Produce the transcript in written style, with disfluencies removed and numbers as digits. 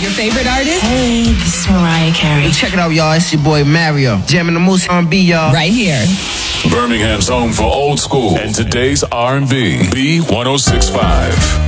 Your favorite artist? Hey, this is Mariah Carey. Check it out, y'all. It's your boy Mario. Jamming the Moose R&B, y'all. Right here. Birmingham's home for old school and today's R&B. B1065.